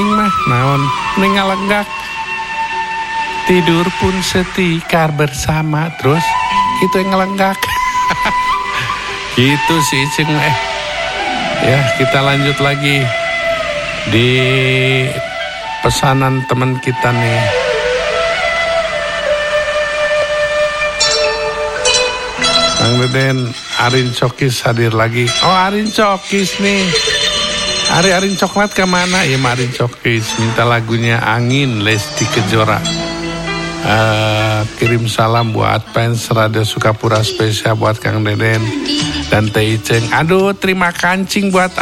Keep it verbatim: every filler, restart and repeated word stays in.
aing mah naon mending ngalenggak. Tidur pun setikar bersama, terus itu yang ngelenggak. Gitu sih Icing eh. Ya, kita lanjut lagi di pesanan teman kita nih. Kang Deden, Arin Cokis hadir lagi. Oh, Arin Cokis nih. Ari Arin Coklat kemana? Ya, Arin Cokis minta lagunya Angin Lesti Kejora. Uh, kirim salam buat fans Radio Sukapura spesial buat Kang Deden dan Teh Iceng. Aduh, terima kancing buat